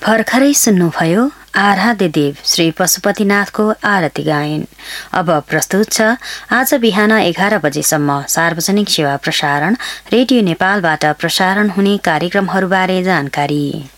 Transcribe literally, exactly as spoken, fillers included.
भर्खरै सुन्नुभयो आराध्य देव श्री पशुपतिनाथको आरती गायन। अब प्रस्तुत छ आज बिहान एघार बजेसम्म सार्वजनिक सेवा प्रसारण रेडियो नेपालबाट प्रसारण हुने कार्यक्रमहरूबारे जानकारी।